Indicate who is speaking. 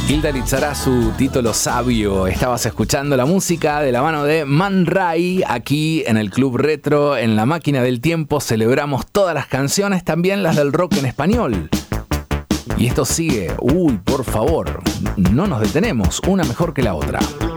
Speaker 1: Hilda Lizarazu, Tito Sabio. Estabas escuchando la música de la mano de Man Ray. Aquí en el Club Retro, en la máquina del tiempo, celebramos todas las canciones, también las del rock en español. Y esto sigue. Uy, por favor, no nos detenemos, una mejor que la otra.